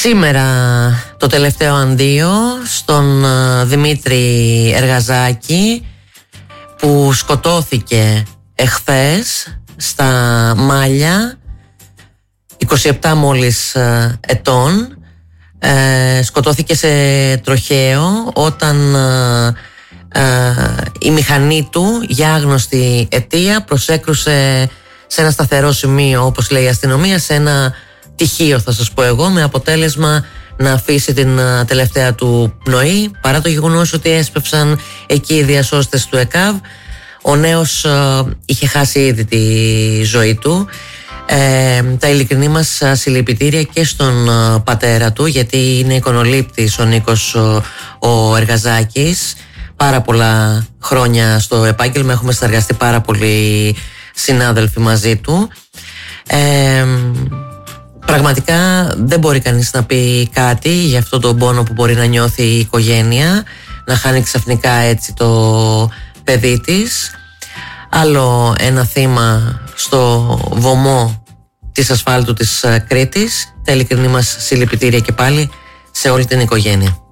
Σήμερα το τελευταίο αντίο στον Δημήτρη Εργαζάκη, που σκοτώθηκε εχθές στα Μάλια, 27 μόλις ετών. Σκοτώθηκε σε τροχαίο όταν η μηχανή του για άγνωστη αιτία προσέκρουσε σε ένα σταθερό σημείο, όπως λέει η αστυνομία, σε ένα τυχείο, θα σας πω εγώ, με αποτέλεσμα να αφήσει την τελευταία του πνοή, παρά το γεγονός ότι έσπευσαν εκεί οι διασώστες του ΕΚΑΒ. Ο νέος είχε χάσει ήδη τη ζωή του. Τα ειλικρινή μας συλληπιτήρια και στον πατέρα του, γιατί είναι εικονολήπτης ο Νίκος ο Εργαζάκης. Πάρα πολλά χρόνια στο επάγγελμα, έχουμε συνεργαστεί πάρα πολλοί συνάδελφοι μαζί του. Πραγματικά δεν μπορεί κανείς να πει κάτι για αυτόν τον πόνο που μπορεί να νιώθει η οικογένεια, να χάνει ξαφνικά έτσι το παιδί της. Άλλο ένα θύμα στο βωμό της ασφάλτου της Κρήτης. Τα ειλικρινή μας συλληπιτήρια και πάλι σε όλη την οικογένεια.